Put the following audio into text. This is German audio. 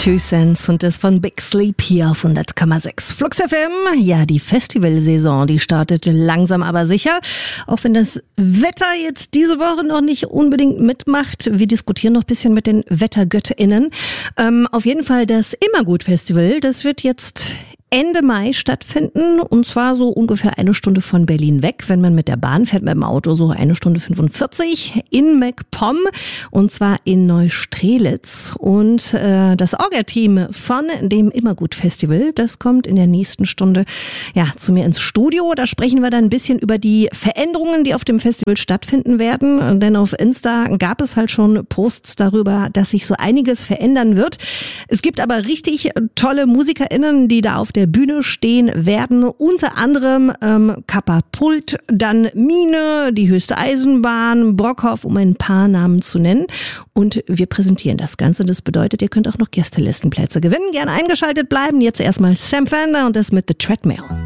Two Cents und das von Big Sleep hier auf 100,6 Flux FM. Ja, die Festivalsaison, die startet langsam aber sicher. Auch wenn das Wetter jetzt diese Woche noch nicht unbedingt mitmacht. Wir diskutieren noch ein bisschen mit den WettergöttInnen. Auf jeden Fall das Immergut-Festival, das wird jetzt Ende Mai stattfinden und zwar so ungefähr 1 Stunde von Berlin weg. Wenn man mit der Bahn fährt, mit dem Auto so 1 Stunde 45 in MacPom und zwar in Neustrelitz. Und das Orga-Team von dem Immergut-Festival, das kommt in der nächsten Stunde zu mir ins Studio. Da sprechen wir dann ein bisschen über die Veränderungen, die auf dem Festival stattfinden werden. Denn auf Insta gab es halt schon Posts darüber, dass sich so einiges verändern wird. Es gibt aber richtig tolle MusikerInnen, die da auf der Bühne stehen werden, unter anderem Kappa-Pult, dann Mine, die Höchste Eisenbahn, Brockhoff, um ein paar Namen zu nennen. Und wir präsentieren das Ganze. Das bedeutet, ihr könnt auch noch Gästelistenplätze gewinnen. Gerne eingeschaltet bleiben. Jetzt erstmal Sam Fender und das mit The Treadmill.